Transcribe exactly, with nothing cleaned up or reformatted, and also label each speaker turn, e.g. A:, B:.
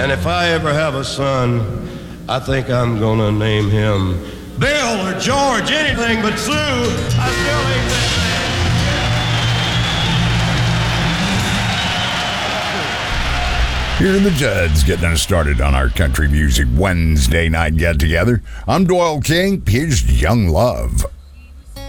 A: And if I ever have a son, I think I'm gonna name him Bill or George, anything but Sue. I still ain't that
B: Here are the Judds getting us started on our Country Music Wednesday night get-together. I'm Doyle King. Here's Young Love.